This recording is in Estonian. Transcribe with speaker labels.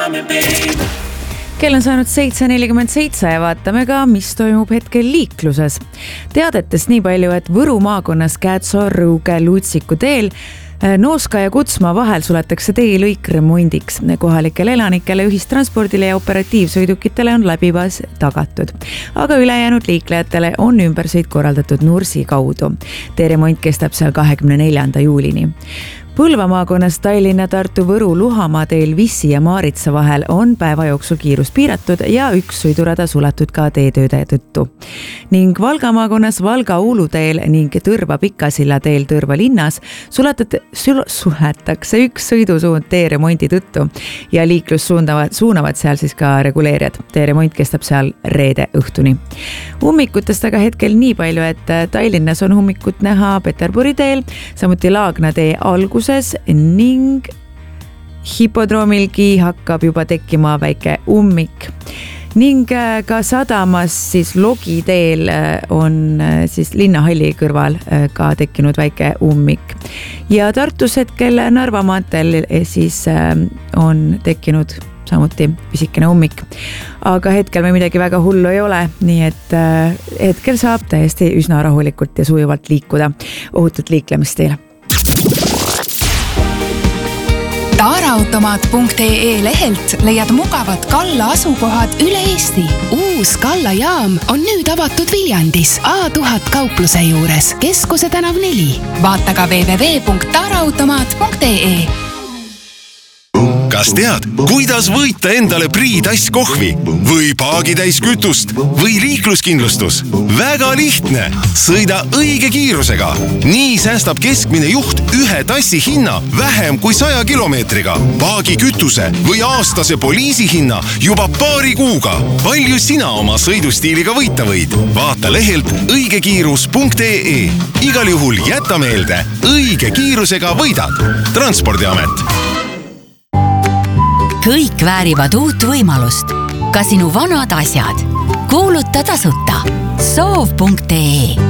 Speaker 1: Kell on saanud 7:47 ja vaatame ka, mis toimub hetkel liikluses. Teadetest nii palju, et Võru maakonnas Käätsoo-Rõuge Lutsiku teel Nooska ja Kutsmaa vahel suletakse teelõik remondiks. Kohalikele elanikele, ühistranspordile ja operatiivsõidukitele on läbipääs tagatud. Aga ülejäänud liiklejatele on ümbersõit korraldatud Nursi kaudu. Teeremont kestab seal 24. juulini. Põlva maakonnas Tallinna, Tartu, Võru, Luhamaa teel Vissi ja Maaritsa vahel on päeva jooksul kiirus piiratud ja üks sõidurada suletud ka teetööde tõttu. Ning Valga maakonnas Valga-Uulu teel ning Tõrva-Pikasilla teel Tõrva linnas suletakse üks sõidusuund teeremondi tõttu ja liiklus suunavad seal siis ka reguleerijad. Teeremont kestab seal reede õhtuni. Ummikutest aga hetkel nii palju, et Tallinnas on ummikut näha Peterburi teel, samuti Laagna tee alguses ning hipodroomilgi hakkab juba tekkima väike ummik. Ning ka sadamas siis Logi teel on siis linnahalli kõrval ka tekkinud väike ummik. Ja Tartus hetkel Narva maanteel siis on tekkinud samuti pisikene ummik. Aga hetkel me midagi väga hullu ei ole, nii et hetkel saab täiesti üsna rahulikult ja sujuvalt liikuda. Ohutut liiklemist teile!
Speaker 2: Taaraautomaat.ee lehelt leiad mugavad Kalla asukohad üle Eesti. Uus Kalla jaam on nüüd avatud Viljandis A1000 kaupluse juures, Keskuse tänav 4. Vaata ka www.taaraautomaat.ee.
Speaker 3: Kas tead, kuidas võita endale Priidass kohvi või paagitäis kütust või liikluskindlustus? Väga lihtne! Sõida õige kiirusega. Nii säästab keskmine juht ühe tassi hinna vähem kui 100 kilomeetriga. Paagi kütuse või aastase poliisi hinna juba paari kuuga. Palju sina oma sõidustiiliga võita võid? Vaata lehelt õigekiirus.ee. Igal juhul jäta meelde, õige kiirusega võidad. Transpordiamet.
Speaker 4: Kõik väärivad uut võimalust. Ka sinu vanad asjad. Kuuluta tasuta. Soov.ee